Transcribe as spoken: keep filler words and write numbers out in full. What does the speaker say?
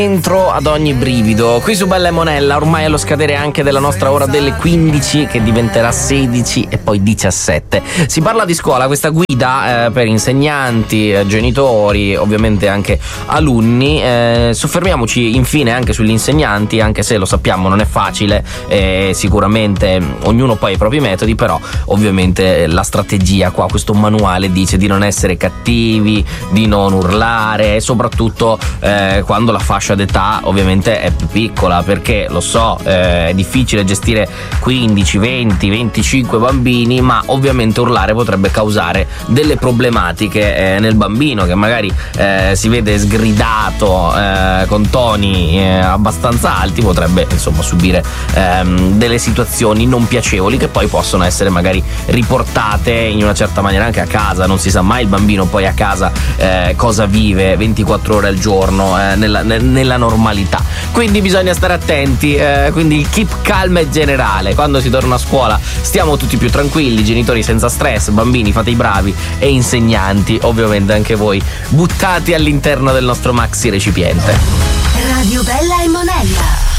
Entro ad ogni brivido. Qui su Bella e Monella, ormai allo scadere anche della nostra ora delle quindici, che diventerà sedici e poi diciassette. Si parla di scuola, questa guida eh, per insegnanti, eh, genitori, ovviamente anche alunni. Eh, soffermiamoci infine anche sugli insegnanti, anche se lo sappiamo non è facile, eh, sicuramente ognuno poi ha i propri metodi, però ovviamente la strategia qua, questo manuale dice di non essere cattivi, di non urlare, e soprattutto eh, quando la fascia d'età ovviamente è più piccola, perché lo so, eh, è difficile gestire quindici, venti, venticinque bambini, ma ovviamente urlare potrebbe causare delle problematiche eh, nel bambino, che magari eh, si vede sgridato eh, con toni eh, abbastanza alti, potrebbe insomma subire ehm, delle situazioni non piacevoli che poi possono essere magari riportate in una certa maniera anche a casa. Non si sa mai il bambino poi a casa eh, cosa vive ventiquattro ore al giorno eh, nella, nella normalità, quindi bisogna stare attenti, eh, quindi il keep calm è generale. Quando si torna a scuola stiamo tutti più tranquilli, genitori senza stress, bambini fate i bravi e insegnanti ovviamente anche voi buttati all'interno del nostro maxi recipiente. Radio Bella e Monella.